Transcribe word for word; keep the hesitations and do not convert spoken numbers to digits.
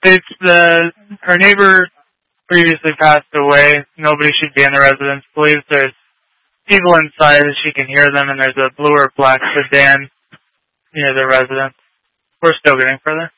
It's the, her neighbor previously passed away. Nobody should be in the residence. Believes there's people inside that she can hear them, and there's a blue or black sedan near the residence. We're still getting further.